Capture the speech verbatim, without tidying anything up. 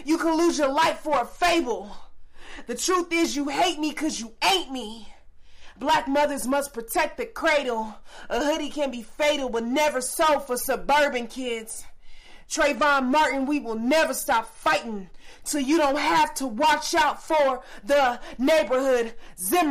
You can lose your life for a fable. The truth is you hate me cause you ain't me. Black mothers must protect the cradle. A hoodie can be fatal, but never so for suburban kids. Trayvon Martin, we will never stop fighting till you don't have to watch out for the neighborhood Zimmer.